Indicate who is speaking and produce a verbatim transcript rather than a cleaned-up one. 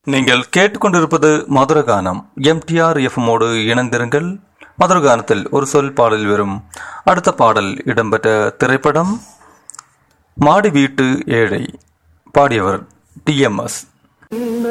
Speaker 1: நீங்கள் கேட்டுக்கொண்டிருப்பது மதுரகானம். எம்டிஆர் எஃப்எம்மோடு இணைந்திருங்கள். மதுரகானத்தில் ஒரு சொல் பாடல் வரும். அடுத்த பாடல் இடம்பெற்ற திரைப்படம் மாடி வீட்டு ஏழை. பாடியவர் டி எம் எஸ்.